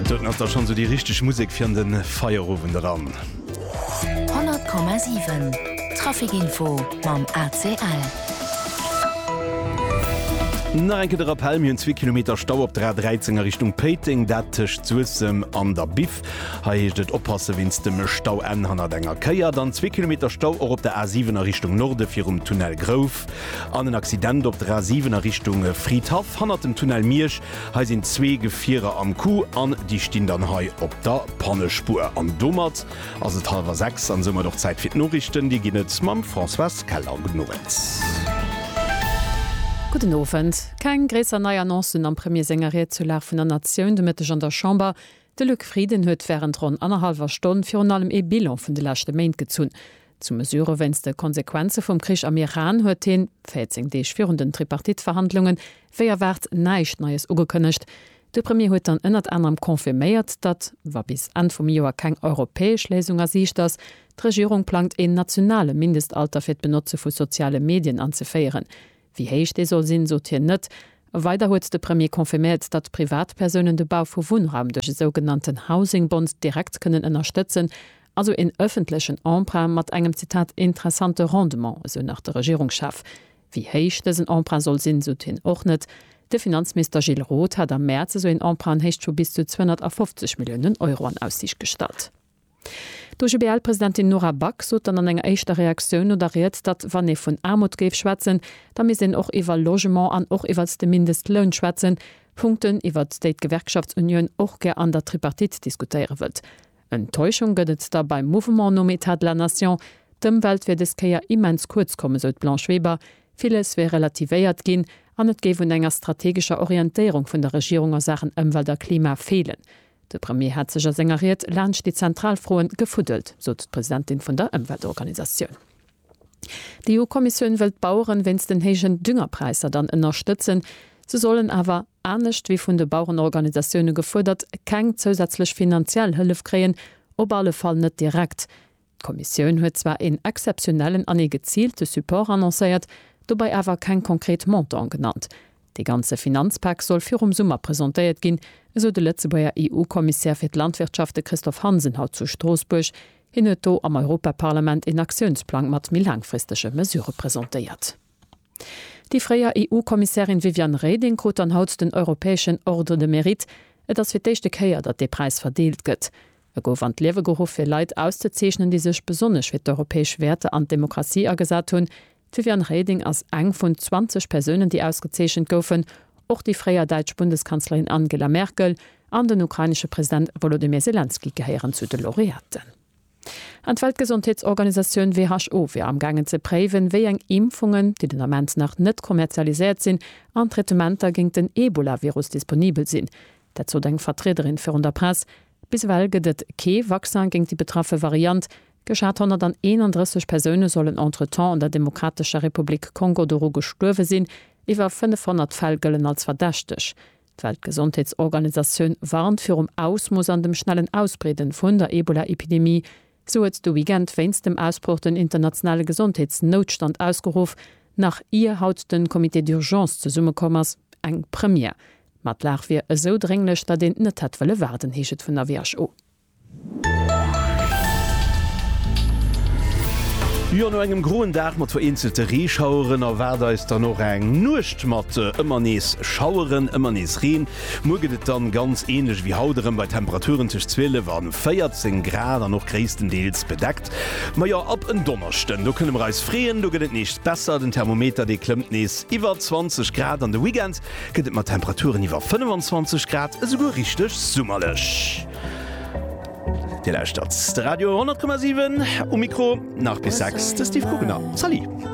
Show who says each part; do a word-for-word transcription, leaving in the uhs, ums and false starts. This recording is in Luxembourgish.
Speaker 1: Dort hast da schon so die richtige Musik für den Feierrufen dran.
Speaker 2: hundert Komma sieben Trafikinfo beim A C L.
Speaker 1: Na enke der Appell mir zwei Kilometer Stau op der dreizehner Richtung Peting, dat tech zusem an der Bif. Ha het oppasse winst dem Stau en han enger Keier, dann zwei Kilometer Stau auch op der A siebener Richtung Norde fir um Tunnel Grof. An den Accident op der A siebener Richtung Friedhof, han dem Tunnel Miersch, ha sind zwei Gevierer am Kuh an, die stehen dann hai op der Pannespur an Dommert. Also halber sechs, an sommer doch Zeit fir Norrichten, die ginnet mam François Keller Norenz.
Speaker 3: Guten Abend. Kein gräser neue Annoncen am Premiersängeriert zu Lach von der Nation, de Mitte an der Chamber. De Lück Frieden huet während rund anderthalber Stunden für allem e Bilan von de letzte Main gezun. Zu mesure wenns de Konsequenze vom Krieg am Iran huet den vierzehn Dich führenden Tripartitverhandlungen feierwert neicht neues ugekönnecht. De Premier huet dann ënnert anderem konfirméiert, dat war bis an vom Joar kein europäisch Lesung ersicht das. Die Regierung plant ein nationale Mindestalter fir Benutze vu soziale Medien anzufeieren. Wie héich de soll sinn so net. Weiter huet de Premier konfirmiert, dat Privatpersonen de Bau vu Wohnraum durch den sogenannten Housingbond direkt können unterstützen, also in öffentlichen Emprunt mat engem Zitat interessante Rendement, so nach der Regierungschef. Wie héich dessen Emprunt soll sinn so hin och net. De Finanzminister Gilles Roth hat am März so en Emprunt hecht schon bis zu zweihundertfünfzig Millionen Euro an Aussicht gestellt. Durch B L-Präsidentin Nora Back so dann an enger eischter Reaktion oderiert, dat wann e vun Armut geef schwätzen, da mis sinn och iwwer Logement an och iwwers de Mindestlohn schwätzen, Punkten iwwer d'State-Gewerkschaftsunion och ger an der Tripartit diskutiere wird. Enttäuschung gëtt da beim Mouvement Nométat de la Nation, dem Welt wird es keier immens kurz komme so Blanche Weber, vieles wär relativéiert gin, an et ge vun enger strategischer Orientierung vun der Regierung aus Sachen ëmwel der Klima fehlen. De Premier hat sich sängeriert, Land die Zentralfroen gefuddelt, so die Präsidentin von der Umweltorganisation. Die E U-Kommission will Bauern wenns den hegen Düngerpreiser dann unterstützen. Sie sollen aber ernstcht wie von den Bauernorganisationen gefordert, kein zusätzlich finanziell Hilfe kreen, ob alle Fall nicht direkt. Die Kommission hat zwar in exceptionellen an gezielte Support annonciert, dabei aber kein konkret Montant genannt. Die ganze Finanzpack soll für um Summer präsentiert gehen, so der Lützeburger E U-Kommissar für die Landwirtschaft Christoph Hansen hat zu Straßburg hin am Europaparlament in Aktionsplan mit mehr langfristige Mesure präsentiert. Die freie E U-Kommissarin Viviane Reding hat an haut den europäischen Ordre de Mérite, das für die erste Kehr, dass der Preis verdeelt wird. Er gouf an Lewegehof für Leute auszuzeichnen, die sich besonders für die europäische Werte an Demokratie angesagt haben. Viviane Reding als eng von zwanzig Personen, die ausgezeichnet goufen, auch die freie deutsche Bundeskanzlerin Angela Merkel an den ukrainische Präsident Volodymyr Zelensky gehören zu den Laureaten. An die Weltgesundheitsorganisation W H O wir am Gange zu präven, wie eng Impfungen, die den Moment nach nicht kommerzialisiert sind, an Treatmenter gegen den Ebola-Virus disponibel sind. Dazu denkt Vertreterin für der Presse, bisweilen gedet ke Vakzin gegen die betroffene Variante. Geschat hunderteinunddreißig Personen sollen entretemps an der Demokratischer Republik Kongo doro gestorben sein, iwwer fünfhundert Fälle gelten als verdächtig. Die Weltgesundheitsorganisation warnt für um Ausmus an dem schnellen Ausbreden von der Ebola-Epidemie. So hat du Weekend wenn's dem Ausbruch den internationalen Gesundheitsnotstand ausgerufen, nach ihr haut den Komitee d'Urgence zu Summekommers eng Premier. Mat lach wir so dringlich, da den net hat welle werden heget von der W H O.
Speaker 1: Ja, no engem groen Dach mat vereinzelte Reschaueren a Werder is da noch eng nucht mat ëmmer nees Schaueren ëmmer nees Reen. Muget dann ganz ähnlich wie hauteren bei Temperaturen tisch zwille waren vierzehn Grad an noch größtenteils bedeckt. Ma ja ab en Donnerchten, du können reis freeen, du gehtt nicht besser, den Thermometer die klemmt nees iwwer zwanzig Grad an de Weekend, gehtt mat Temperaturen iwwer fünfundzwanzig Grad, so go richtig summerlech. Die Stadt Radio hundert Komma sieben um Mikro nach bis sechs, das ist Steve Kugner. Salut!